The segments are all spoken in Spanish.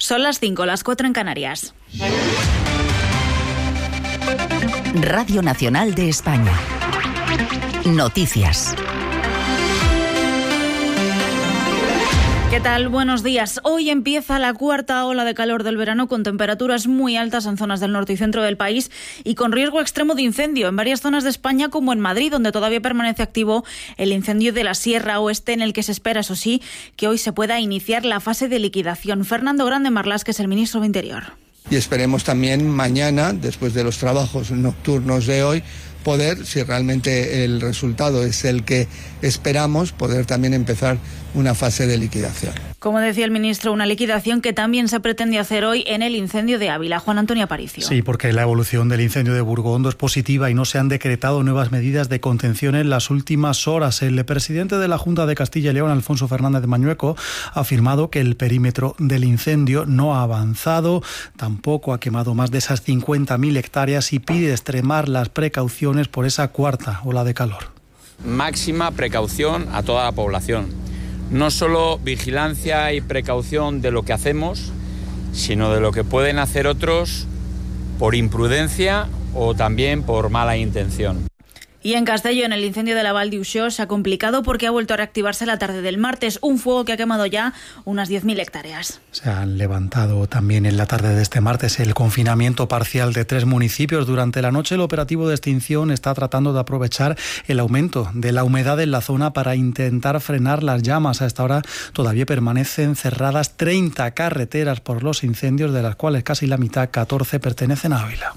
Son las 5, las 4 en Canarias. Radio Nacional de España. Noticias. ¿Qué tal? Buenos días. Hoy empieza la cuarta ola de calor del verano con temperaturas muy altas en zonas del norte y centro del país y con riesgo extremo de incendio en varias zonas de España, como en Madrid, donde todavía permanece activo el incendio de la Sierra Oeste, en el que se espera, eso sí, que hoy se pueda iniciar la fase de liquidación. Fernando Grande Marlaska, que es el ministro de Interior. Y esperemos también mañana, después de los trabajos nocturnos de hoy, poder, si realmente el resultado es el que esperamos, poder también empezar una fase de liquidación. Como decía el ministro, una liquidación que también se pretende hacer hoy en el incendio de Ávila. Juan Antonio Aparicio. Sí, porque la evolución del incendio de Burgondo es positiva y no se han decretado nuevas medidas de contención en las últimas horas. El presidente de la Junta de Castilla y León, Alfonso Fernández de Mañueco, ha afirmado que el perímetro del incendio no ha avanzado, tampoco ha quemado más de esas 50.000 hectáreas y pide extremar las precauciones por esa cuarta ola de calor. Máxima precaución a toda la población. No solo vigilancia y precaución de lo que hacemos, sino de lo que pueden hacer otros por imprudencia o también por mala intención. Y en Castellón, el incendio de la Val d'Uixó se ha complicado porque ha vuelto a reactivarse la tarde del martes, un fuego que ha quemado ya unas 10.000 hectáreas. Se han levantado también en la tarde de este martes el confinamiento parcial de 3 municipios. Durante la noche, el operativo de extinción está tratando de aprovechar el aumento de la humedad en la zona para intentar frenar las llamas. A esta hora todavía permanecen cerradas 30 carreteras por los incendios, de las cuales casi la mitad, 14, pertenecen a Ávila.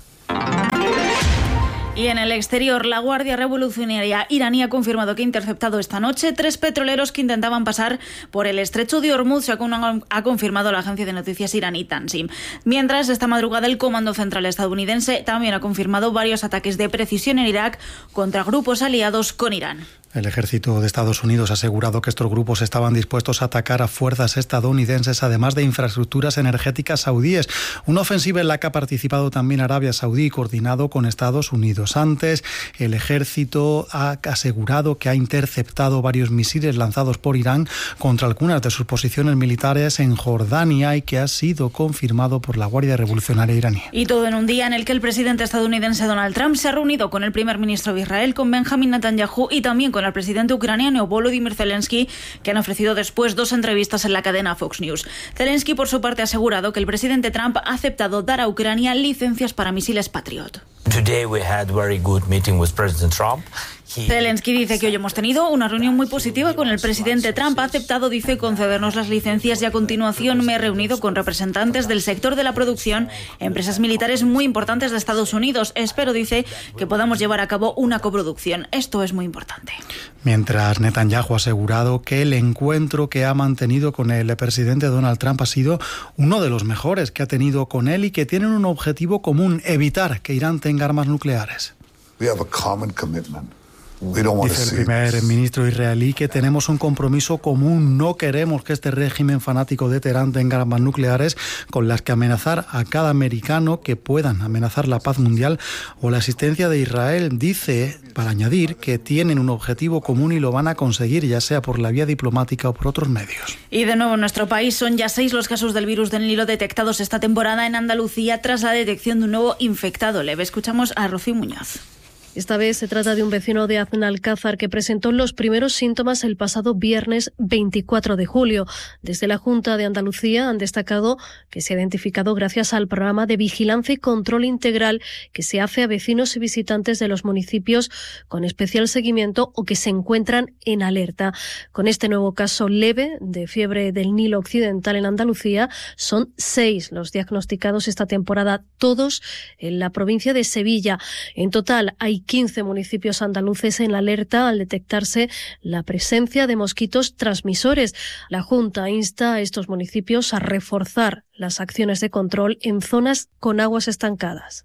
Y en el exterior, la Guardia Revolucionaria iraní ha confirmado que ha interceptado esta noche 3 petroleros que intentaban pasar por el estrecho de Hormuz, ha confirmado la agencia de noticias iraní Tansim. Mientras, esta madrugada el Comando Central estadounidense también ha confirmado varios ataques de precisión en Irak contra grupos aliados con Irán. El ejército de Estados Unidos ha asegurado que estos grupos estaban dispuestos a atacar a fuerzas estadounidenses, además de infraestructuras energéticas saudíes. Una ofensiva en la que ha participado también Arabia Saudí, coordinado con Estados Unidos. Antes, el ejército ha asegurado que ha interceptado varios misiles lanzados por Irán contra algunas de sus posiciones militares en Jordania y que ha sido confirmado por la Guardia Revolucionaria iraní. Y todo en un día en el que el presidente estadounidense Donald Trump se ha reunido con el primer ministro de Israel, con Benjamin Netanyahu, y también con el presidente ucraniano Volodymyr Zelensky, que han ofrecido después 2 entrevistas en la cadena Fox News. Zelensky, por su parte, ha asegurado que el presidente Trump ha aceptado dar a Ucrania licencias para misiles Patriot. Today we had a very good meeting with President Trump. Zelensky dice que hoy hemos tenido una reunión muy positiva con el presidente Trump. Ha aceptado, dice, concedernos las licencias y a continuación me he reunido con representantes del sector de la producción, empresas militares muy importantes de Estados Unidos. Espero, dice, que podamos llevar a cabo una coproducción. Esto es muy importante. Mientras, Netanyahu ha asegurado que el encuentro que ha mantenido con el presidente Donald Trump ha sido uno de los mejores que ha tenido con él y que tienen un objetivo común: evitar que Irán tenga armas nucleares. We have a common commitment. Dice el primer ministro israelí que tenemos un compromiso común. No queremos que este régimen fanático de Teherán tenga armas nucleares con las que amenazar a cada americano, que puedan amenazar la paz mundial o la existencia de Israel. Dice, para añadir, que tienen un objetivo común y lo van a conseguir, ya sea por la vía diplomática o por otros medios. Y de nuevo en nuestro país son ya 6 los casos del virus del Nilo detectados esta temporada en Andalucía tras la detección de un nuevo infectado leve. Escuchamos a Rocío Muñoz. Esta vez se trata de un vecino de Aznalcázar que presentó los primeros síntomas el pasado viernes 24 de julio. Desde la Junta de Andalucía han destacado que se ha identificado gracias al programa de vigilancia y control integral que se hace a vecinos y visitantes de los municipios con especial seguimiento o que se encuentran en alerta. Con este nuevo caso leve de fiebre del Nilo Occidental en Andalucía, son 6 los diagnosticados esta temporada, todos en la provincia de Sevilla. En total hay 15 municipios andaluces en la alerta al detectarse la presencia de mosquitos transmisores. La Junta insta a estos municipios a reforzar las acciones de control en zonas con aguas estancadas.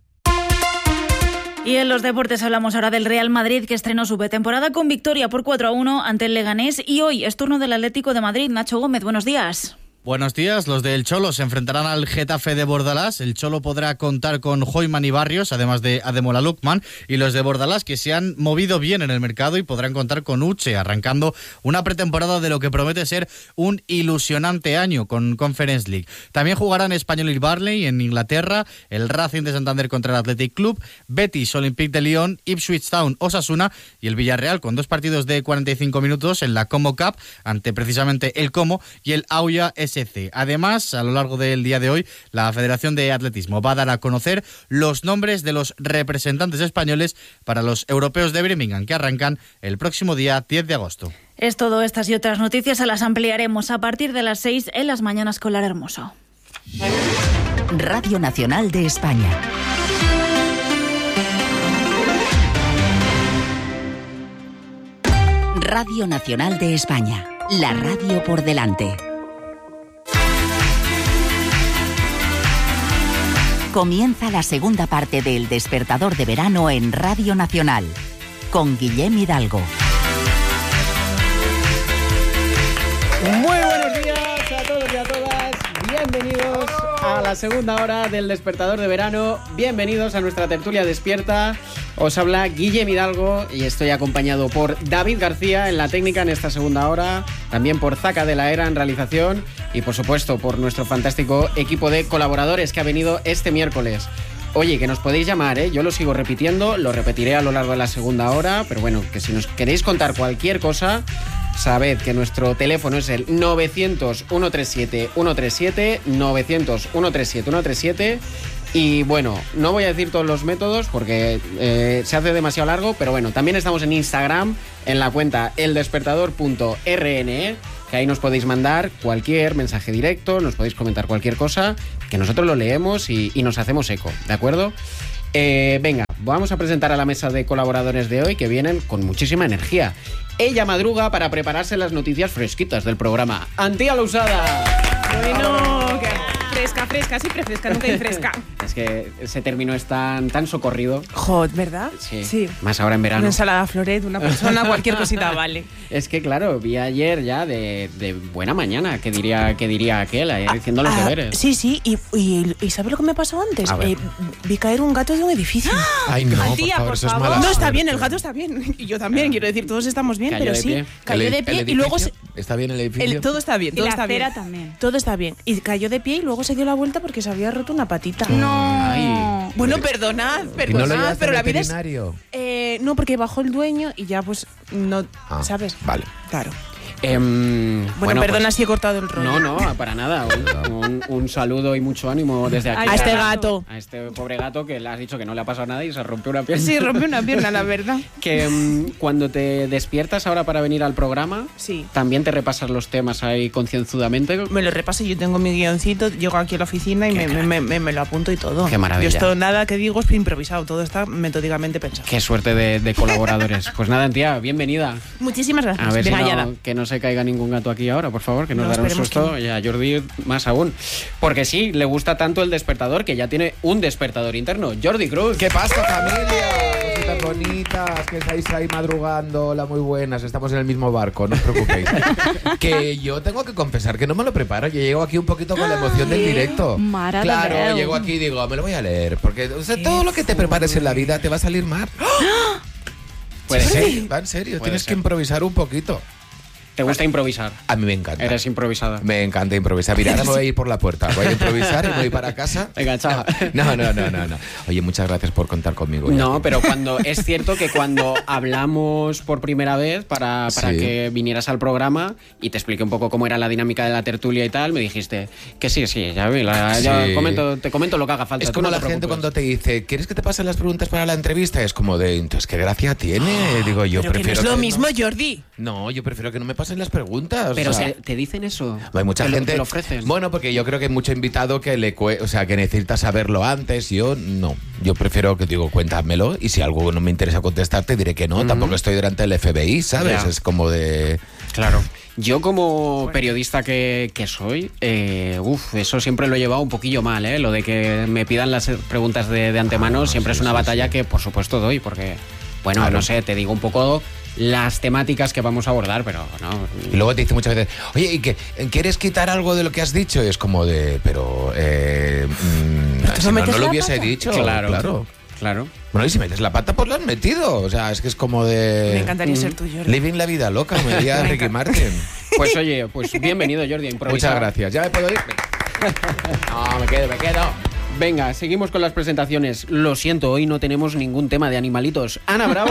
Y en los deportes hablamos ahora del Real Madrid, que estrenó su pretemporada con victoria por 4-1 ante el Leganés, y hoy es turno del Atlético de Madrid. Nacho Gómez, buenos días. Buenos días, los del Cholo se enfrentarán al Getafe de Bordalás. El Cholo podrá contar con Hoyman y Barrios, además de Ademola Lookman, y los de Bordalás que se han movido bien en el mercado y podrán contar con Uche, arrancando una pretemporada de lo que promete ser un ilusionante año con Conference League. También jugarán Espanyol y Burnley en Inglaterra, el Racing de Santander contra el Athletic Club, Betis, Olympique de Lyon, Ipswich Town, Osasuna y el Villarreal con 2 partidos de 45 minutos en la Como Cup ante precisamente el Como y el Auya SC. Además, a lo largo del día de hoy, la Federación de Atletismo va a dar a conocer los nombres de los representantes españoles para los europeos de Birmingham, que arrancan el próximo día 10 de agosto. Es todo. Estas y otras noticias se las ampliaremos a partir de las 6 en Las Mañanas con Lar Hermoso. Radio Nacional de España. Radio Nacional de España. La radio por delante. Comienza la segunda parte de El Despertador de Verano en Radio Nacional, con Guillem Hidalgo. Muy buenos días a todos y a todas. Bienvenidos a la segunda hora del Despertador de Verano. Bienvenidos a nuestra tertulia despierta. Os habla Guillem Hidalgo y estoy acompañado por David García en la técnica en esta segunda hora, también por Zaca de la Era en realización y por supuesto por nuestro fantástico equipo de colaboradores que ha venido este miércoles. Oye, que nos podéis llamar, yo lo sigo repitiendo, lo repetiré a lo largo de la segunda hora, pero bueno, que si nos queréis contar cualquier cosa, sabed que nuestro teléfono es el 900-137-137, 900-137-137. Y bueno, no voy a decir todos los métodos porque se hace demasiado largo, pero bueno, también estamos en Instagram, en la cuenta eldespertador.rne, que ahí nos podéis mandar cualquier mensaje directo, nos podéis comentar cualquier cosa, que nosotros lo leemos y nos hacemos eco, ¿de acuerdo? Venga, vamos a presentar a la mesa de colaboradores de hoy que vienen con muchísima energía. Ella madruga para prepararse las noticias fresquitas del programa. Antía Lousada. Bueno, que fresca, siempre fresca, nunca infresca. Es que ese término es tan socorrido. Hot, ¿verdad? Sí. Más ahora en verano. Una ensalada floret, una persona, cualquier cosita vale. Es que claro, vi ayer ya de buena mañana, que diría aquel, ayer haciendo los deberes. Sí, y ¿sabes lo que me pasó antes? Vi caer un gato de un edificio. Ay, no, Antía, por favor, eso es mala No, suerte. está bien, el gato está bien. Y yo también, quiero decir, todos estamos bien, Cayó pero de sí. pie. Cayó de pie y luego ¿Está bien el edificio? todo está bien, todo Y la está bien. acera también. Todo está bien. Y cayó de pie y luego se dio la vuelta porque se había roto una patita. No. Bueno, perdonad, ¿Y no lo llevaste pero al la vida es... veterinario? No, porque bajó el dueño y ya pues no, ¿sabes? Vale. Claro. Bueno, perdona pues, si he cortado el rollo. No, para nada. Un saludo y mucho ánimo desde aquí. A este gato. A este pobre gato que le has dicho que no le ha pasado nada y se rompió una pierna. Sí, rompió una pierna, la verdad. Que cuando te despiertas ahora para venir al programa, Sí. también te repasas los temas ahí concienzudamente. Me lo repaso, yo tengo mi guioncito, llego aquí a la oficina y me lo apunto y todo. Qué maravilla. Yo esto nada que digo es improvisado, todo está metódicamente pensado. Qué suerte de colaboradores. Pues nada, tía, bienvenida. Muchísimas gracias. A ver si Venga, que no se caiga ningún gato aquí ahora, por favor, que nos No, dará un esperemos susto. que no. Y a Jordi más aún. Porque sí, le gusta tanto el despertador que ya tiene un despertador interno. Jordi Cruz. ¿Qué pasa, familia? Cositas bonitas, que estáis ahí madrugando. Hola, muy buenas. Estamos en el mismo barco, no os preocupéis. Que yo tengo que confesar que no me lo preparo. Yo llego aquí un poquito con la emoción del directo. Claro, llego aquí y digo, me lo voy a leer. Porque todo lo que te prepares en la vida te va a salir mal. Puede ser. Va en serio, Puede tienes ser. que improvisar un poquito. ¿Te gusta improvisar? A mí me encanta. Eres improvisada. Me encanta improvisar. Mira, ahora me voy a ir por la puerta. Voy a improvisar y me voy para casa. Venga, chao. No. Oye, muchas gracias por contar conmigo. No, pero es cierto que cuando hablamos por primera vez para Sí. que vinieras al programa y te expliqué un poco cómo era la dinámica de la tertulia y tal, me dijiste que sí, ya vi, ya Sí. te comento lo que haga falta. Es tú como no la te gente preocupes. cuando te dice, ¿quieres que te pasen las preguntas para la entrevista? Es como de, entonces, ¿qué gracia tiene? Digo, yo Pero que no prefiero es lo que mismo, Jordi. No, yo prefiero que no me pasen las preguntas. Pero o sea, te dicen eso. hay mucha Te gente. te lo ofrecen. Bueno, porque yo creo que hay mucho invitado que que necesita saberlo antes. Yo no. Yo prefiero que digo, cuéntamelo. Y si algo no me interesa contestarte, diré que no. Tampoco estoy delante del FBI, ¿sabes? Ya. Es como de. Claro. Yo como periodista que soy, eso siempre lo he llevado un poquillo mal, ¿eh? Lo de que me pidan las preguntas de antemano siempre es una batalla que por supuesto doy, porque Bueno, Claro. no sé, te digo un poco las temáticas que vamos a abordar, pero no. Y luego te dice muchas veces, oye, ¿y qué? ¿Quieres quitar algo de lo que has dicho? Y es como de, si no lo hubiese dicho. Claro. Bueno, y si metes la pata, pues la has metido. O sea, es que es como de... Me encantaría ser tú, Jordi. Living la vida loca, me diría Ricky Martin. Pues oye, pues bienvenido, Jordi, a improvisar. Muchas gracias. ¿Ya me puedo ir? No, me quedo. Venga, seguimos con las presentaciones. Lo siento, hoy no tenemos ningún tema de animalitos. Ana Bravo.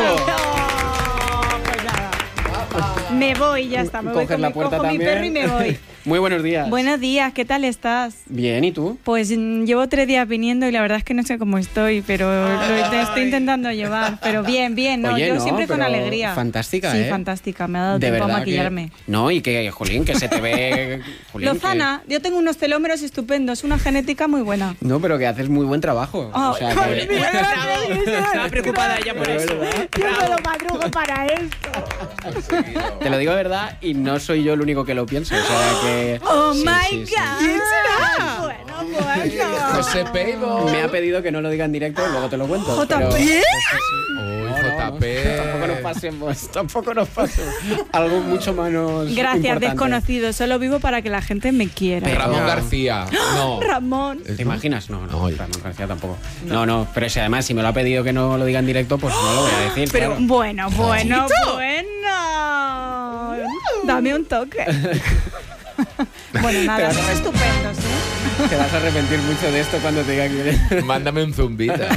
Me voy, ya está. Me voy Coges con la mi, puerta cojo mi también. perro y me voy. Muy buenos días. Buenos días, ¿qué tal estás? Bien, ¿y tú? Pues llevo 3 días viniendo y la verdad es que no sé cómo estoy, pero te estoy intentando llevar. Pero bien, no, Oye, yo no, siempre con pero alegría. fantástica, Sí, ¿eh? fantástica, me ha dado De tiempo a verdad maquillarme. No, y que, Jolín, que se te ve... Jolín, Lozana, yo tengo unos telómeros estupendos, una genética muy buena. No, pero que haces muy buen trabajo. Oh, o sea, madre que... mía, Estaba preocupada ella por eso. Yo me lo madrugo para esto. Te lo digo de verdad y no soy yo el único que lo pienso. O sea que... Oh Sí, my sí, sí. God. ¿Quién será? Bueno. José Peibo. Me ha pedido que no lo diga en directo y luego te lo cuento. JP. pero- Uy, JP. Tampoco nos pasemos. Algo mucho menos Gracias, importante. desconocido. Solo vivo para que la gente me quiera. Ramón No. García. No. Ramón. ¿Te imaginas? No, No. Ramón García tampoco. No, pero si además si me lo ha pedido que no lo diga en directo, pues no lo voy a decir. Pero claro. bueno. Dame un toque. Bueno, nada, son estupendos, ¿eh? Te vas a arrepentir mucho de esto cuando te diga que... Mándame un zumbita.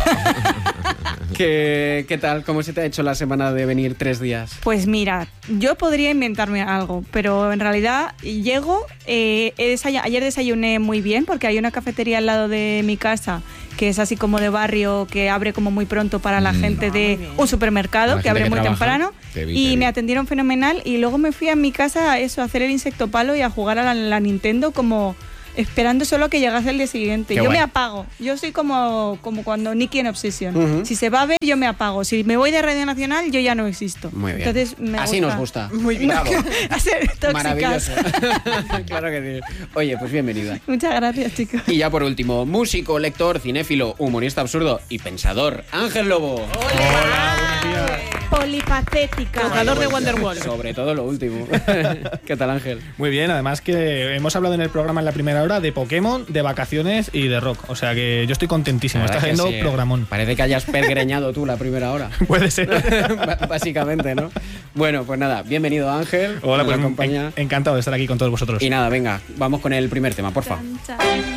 ¿Qué tal? ¿Cómo se te ha hecho la semana de venir 3 días? Pues mira, yo podría inventarme algo, pero en realidad llego, ayer desayuné muy bien porque hay una cafetería al lado de mi casa que es así como de barrio, que abre como muy pronto para la gente de un supermercado, Para que la abre gente muy que trabaja. temprano. Te vi, Y te vi. me atendieron fenomenal y luego me fui a mi casa a hacer el insecto palo y a jugar a la Nintendo como esperando solo a que llegase el día siguiente. Qué Yo guay. me apago. Yo soy como cuando Nicky en Obsession. Ujú. Si se va a ver, yo me apago. Si me voy de Radio Nacional, yo ya no existo. Muy bien. Entonces, me Así nos gusta. Muy bien. Bravo. A ser tóxicas. Maravilloso. Claro que sí. Oye, pues bienvenida. Muchas gracias, chicos. Y ya por último, músico, lector, cinéfilo, humorista absurdo y pensador, Ángel Lobo. Polifacética. Tocador de Wonderwall. Sobre todo lo último. ¿Qué tal, Ángel? Muy bien, además que hemos hablado en el programa en la primera hora de Pokémon, de vacaciones y de rock. O sea que yo estoy contentísimo, La está verdad que haciendo sí, programón. Parece que hayas pergreñado tú la primera hora. Puede ser. Básicamente, ¿no? Bueno, pues nada, bienvenido, Ángel. Hola, Nos pues acompaña. encantado de estar aquí con todos vosotros. Y nada, venga, vamos con el primer tema, por favor. Chan, chan.